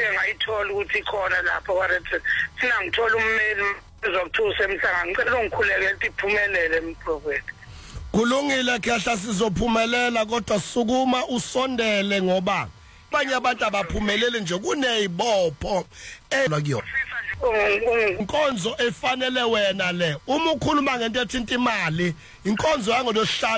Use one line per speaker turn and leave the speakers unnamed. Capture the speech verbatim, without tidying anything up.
ngayithola ukuthi ikhona lapho warethi sina ngithola ummeli ezokuthusa emhlanga ngicela ungikhuleke ukuthi iphumelele mprofeti.
Kulungile khehla sizophumelela kodwa sukuma usondele ngoba abanye abantu abaphumelele nje kunezibopho elakuyona. Inkonzo efanele wena le uma ukhuluma ngento ethinta imali inkonzo yango